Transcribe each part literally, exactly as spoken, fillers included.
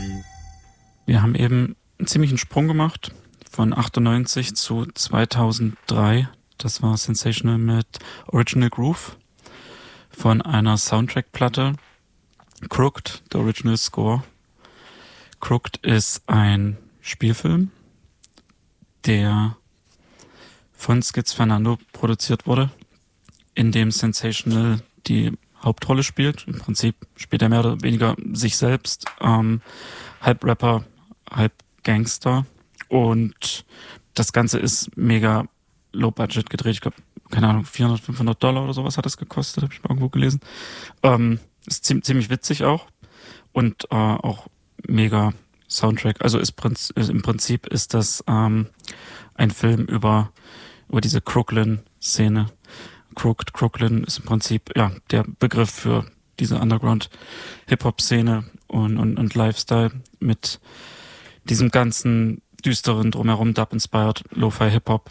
Wir haben eben einen ziemlichen Sprung gemacht von achtundneunzig zu zweitausenddrei. Das war Sensational mit Original Groove von einer Soundtrack-Platte. Crooked, der Original Score. Crooked ist ein Spielfilm, der von Skiz Fernando produziert wurde, in dem Sensational die Hauptrolle spielt. Im Prinzip spielt er mehr oder weniger sich selbst, ähm, halb Rapper, halb Gangster. Und das Ganze ist mega low budget gedreht. Ich glaube, keine Ahnung, vierhundert, fünfhundert Dollar oder sowas hat es gekostet, habe ich mal irgendwo gelesen. Ähm, ist ziemlich, ziemlich witzig auch. Und äh, auch mega Soundtrack. Also ist, Prinz, ist im Prinzip ist das ähm, ein Film über, über diese Crooklyn-Szene. Crooked, Crooklyn ist im Prinzip ja der Begriff für diese Underground-Hip-Hop-Szene und, und, und Lifestyle mit diesem ganzen düsteren drumherum, Dub-inspired, Lo-Fi-Hip-Hop,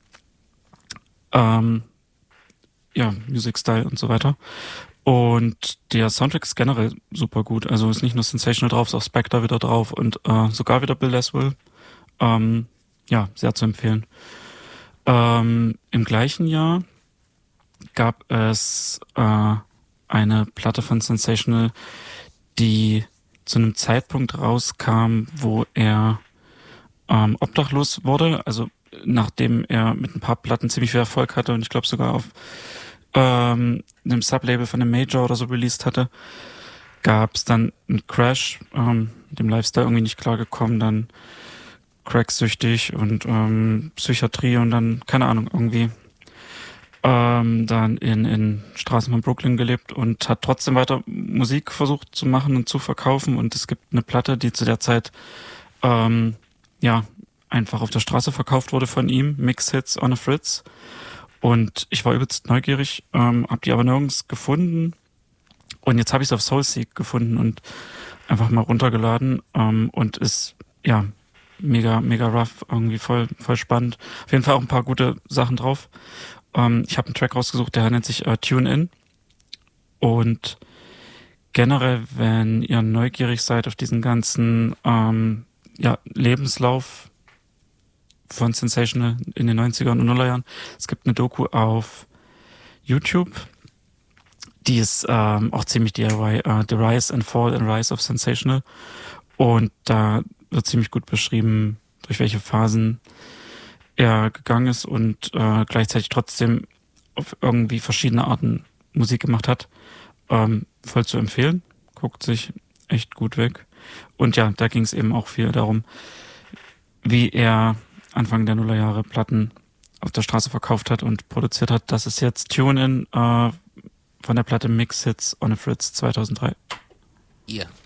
ähm, ja, Music-Style und so weiter. Und der Soundtrack ist generell super gut. Also ist nicht nur Sensational drauf, ist auch Spectre wieder drauf und äh, sogar wieder Bill Laswell. Ähm, ja, sehr zu empfehlen. Ähm, im gleichen Jahr gab es äh, eine Platte von Sensational, die zu einem Zeitpunkt rauskam, wo er ähm, obdachlos wurde, also nachdem er mit ein paar Platten ziemlich viel Erfolg hatte und ich glaube sogar auf ähm, einem Sublabel von einem Major oder so released hatte, gab es dann einen Crash, ähm, dem Lifestyle irgendwie nicht klargekommen, dann cracksüchtig und ähm, Psychiatrie und dann, keine Ahnung, irgendwie ähm, dann in, in Straßen von Brooklyn gelebt und hat trotzdem weiter Musik versucht zu machen und zu verkaufen. Und es gibt eine Platte, die zu der Zeit ähm, ja einfach auf der Straße verkauft wurde von ihm, Mix-Hits on a Fritz. Und ich war übelst neugierig, ähm, habe die aber nirgends gefunden. Und jetzt habe ich es auf Soulseek gefunden und einfach mal runtergeladen ähm, und ist ja mega, mega rough, irgendwie voll, voll spannend. Auf jeden Fall auch ein paar gute Sachen drauf. Ähm, ich habe einen Track rausgesucht, der nennt sich äh, Tune In. Und generell, wenn ihr neugierig seid auf diesen ganzen ähm, ja, Lebenslauf von Sensational in den neunzigern und Nullerjahren, es gibt eine Doku auf YouTube, die ist ähm, auch ziemlich D I Y, uh, The Rise and Fall and Rise of Sensational. Und da wird ziemlich gut beschrieben, durch welche Phasen er gegangen ist und äh, gleichzeitig trotzdem auf irgendwie verschiedene Arten Musik gemacht hat. Ähm, voll zu empfehlen. Guckt sich echt gut weg. Und ja, da ging es eben auch viel darum, wie er Anfang der Nullerjahre Platten auf der Straße verkauft hat und produziert hat. Das ist jetzt Tune In äh, von der Platte Mix Hits on a Fritz zweitausenddrei. Ihr. Yeah.